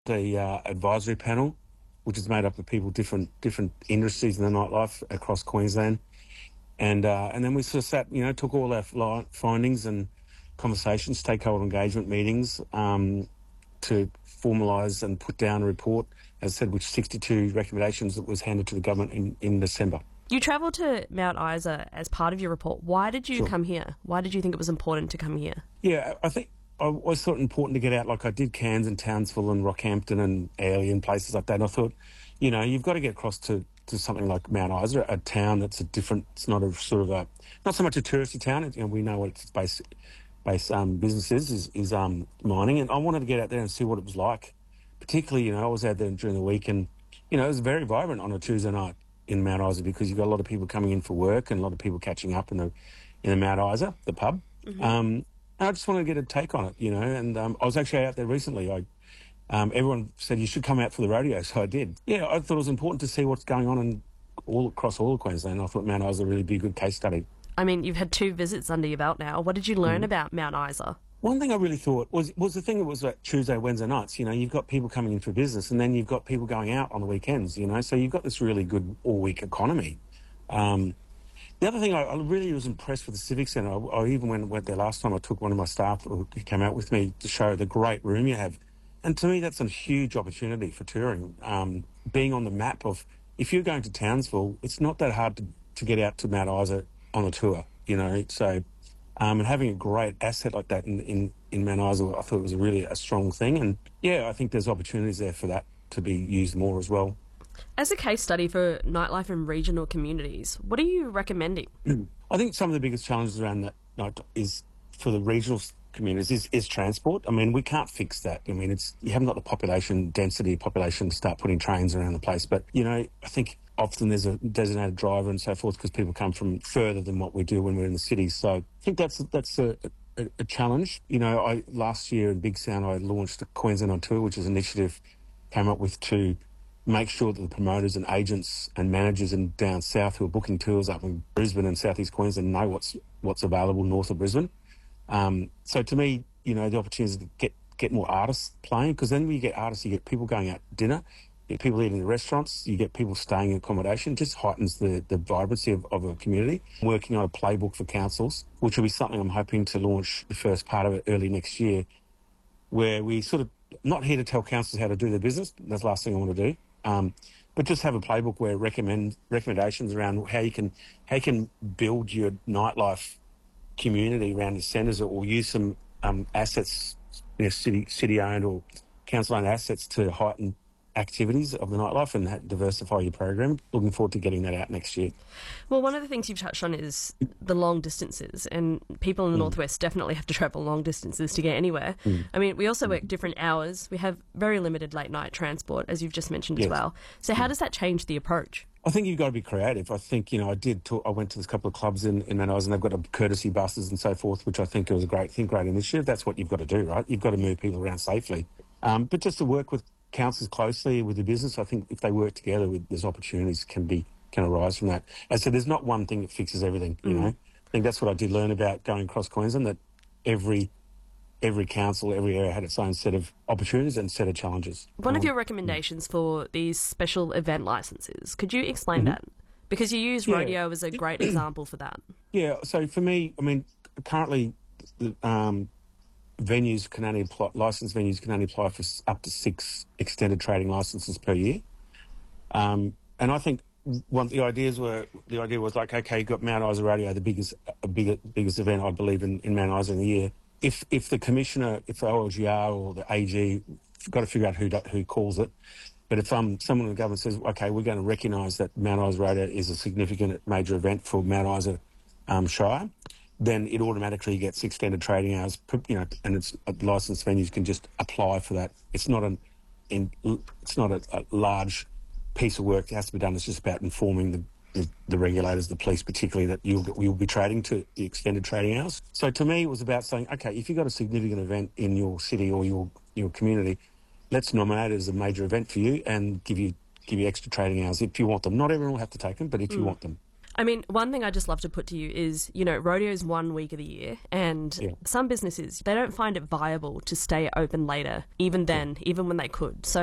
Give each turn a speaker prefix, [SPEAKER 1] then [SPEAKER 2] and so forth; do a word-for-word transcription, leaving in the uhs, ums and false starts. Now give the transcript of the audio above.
[SPEAKER 1] the uh, advisory panel, which is made up of people different different industries in the nightlife across Queensland, and uh, and then we sort of sat, you know, took all our li- findings and conversations, stakeholder engagement meetings, um, to formalise and put down a report, as I said, with sixty-two recommendations that was handed to the government in, in December.
[SPEAKER 2] You travelled to Mount Isa as part of your report. Why did you
[SPEAKER 1] Sure.
[SPEAKER 2] come here? Why did you think it was important to come here?
[SPEAKER 1] Yeah, I think I always thought it important to get out. Like I did Cairns and Townsville and Rockhampton and Airlie and places like that. And I thought, you know, you've got to get across to, to something like Mount Isa, a town that's a different, it's not a sort of a, not so much a touristy town. It, you know, we know what its base, base um, business is, is, is um, mining. And I wanted to get out there and see what it was like. Particularly, you know, I was out there during the week and, you know, it was very vibrant on a Tuesday night in Mount Isa because you've got a lot of people coming in for work and a lot of people catching up in the, in the Mount Isa, the pub. Mm-hmm. Um, and I just wanted to get a take on it, you know, and um, I was actually out there recently. I, um, everyone said you should come out for the rodeo, so I did. Yeah, I thought it was important to see what's going on in all across all of Queensland. I thought Mount Isa would really be a good case study.
[SPEAKER 2] I mean, you've had two visits under your belt now. What did you learn mm-hmm. about Mount Isa?
[SPEAKER 1] One thing I really thought was was the thing that was like Tuesday, Wednesday nights. You know, you've got people coming in for business, and then you've got people going out on the weekends. You know, so you've got this really good all-week economy. Um, the other thing I, I really was impressed with the Civic Centre. I, I even when went there last time, I took one of my staff who came out with me to show the great room you have, and to me that's a huge opportunity for touring. Um, being on the map of if you're going to Townsville, it's not that hard to, to get out to Mount Isa on a tour. You know, so. Um, and having a great asset like that in, in, in Mount Isa, I thought it was a really a strong thing. And, yeah, I think there's opportunities there for that to be used more as well.
[SPEAKER 2] As a case study for nightlife in regional communities, what are you recommending?
[SPEAKER 1] I think some of the biggest challenges around that night is for the regional communities is, is transport. I mean, we can't fix that. I mean, it's you haven't got the population density, population to start putting trains around the place. But, you know, I think often there's a designated driver and so forth because people come from further than what we do when we're in the city. So I think that's that's a, a, a challenge. You know, I last year in Big Sound I launched the Queensland on Tour, which is an initiative came up with to make sure that the promoters and agents and managers in down south who are booking tours up in Brisbane and southeast Queensland know what's what's available north of Brisbane. Um, so to me, you know, the opportunity is to get get more artists playing because then when you get artists, you get people going out to dinner. You get people eating in restaurants, you get people staying in accommodation, it just heightens the, the vibrancy of, of a community. Working on a playbook for councils, which will be something I'm hoping to launch the first part of it early next year, where we sort of, not here to tell councils how to do their business, that's the last thing I want to do, um, but just have a playbook where recommend recommendations around how you can how you can build your nightlife community around your centres or use some um, assets, you know, city, city-owned or council-owned assets to heighten activities of the nightlife and diversify your program. Looking forward to getting that out next year.
[SPEAKER 2] Well, one of the things you've touched on is the long distances, and people in the mm. Northwest definitely have to travel long distances to get anywhere. Mm. I mean, we also work different hours. We have very limited late night transport, as you've just mentioned yes. as well. So how mm. does that change the approach?
[SPEAKER 1] I think you've got to be creative. I think, you know, I did talk, I went to this couple of clubs in, in Mount Isa and they've got a courtesy buses and so forth, which I think was a great thing, great initiative. That's what you've got to do, right? You've got to move people around safely. Um, but just to work with councils closely with the business, I think if they work together, with, there's opportunities can be can arise from that. As I said, there's not one thing that fixes everything, you mm. know. I think that's what I did learn about going across Queensland, that every every council, every area had its own set of opportunities and set of challenges.
[SPEAKER 2] One
[SPEAKER 1] um,
[SPEAKER 2] of your recommendations yeah. for these special event licences, could you explain mm-hmm. that? Because you use
[SPEAKER 1] yeah.
[SPEAKER 2] rodeo as a great example for that.
[SPEAKER 1] Yeah, so for me, I mean, currently um, venues can only apply, licensed venues can only apply for up to six extended trading licences per year. Um, and I think one the ideas were the idea was like, okay, you got Mount Isa Rodeo, the biggest uh, biggest, biggest event I believe in, in Mount Isa in the year. If if the commissioner, if the O L G R or the A G, got to figure out who who calls it. But if um, someone in the government says, okay, we're going to recognise that Mount Isa Rodeo is a significant major event for Mount Isa um, Shire, then it automatically gets extended trading hours, you know, and it's uh, licensed venues can just apply for that. It's not an, in, it's not a, a large piece of work that has to be done. It's just about informing the, the, the regulators, the police particularly, that you'll you'll be trading to the extended trading hours. So to me, it was about saying, okay, if you've got a significant event in your city or your your community, let's nominate it as a major event for you and give you give you extra trading hours if you want them. Not everyone will have to take them, but if mm. you want them.
[SPEAKER 2] I mean, one thing I just love to put to you is, you know, rodeo's one week of the year, and
[SPEAKER 1] Yeah.
[SPEAKER 2] some businesses, they don't find it viable to stay open later, even then, even when they could. So